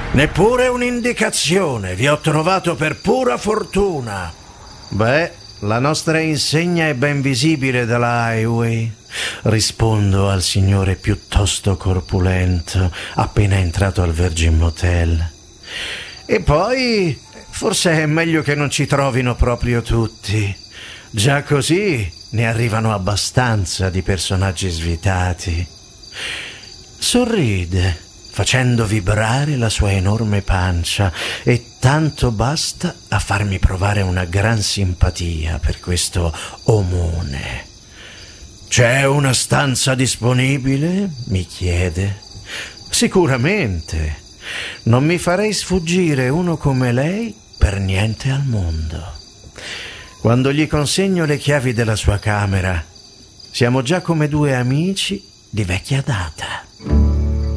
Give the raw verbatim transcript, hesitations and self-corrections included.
Neppure un'indicazione, vi ho trovato per pura fortuna. Beh, la nostra insegna è ben visibile dalla highway. Rispondo al signore piuttosto corpulento, appena entrato al Virgin Motel. E poi, forse è meglio che non ci trovino proprio tutti. Già così ne arrivano abbastanza di personaggi svitati. Sorride, facendo vibrare la sua enorme pancia, e tanto basta a farmi provare una gran simpatia per questo omone. «C'è una stanza disponibile?» mi chiede. «Sicuramente. Non mi farei sfuggire uno come lei per niente al mondo». Quando gli consegno le chiavi della sua camera, siamo già come due amici di vecchia data.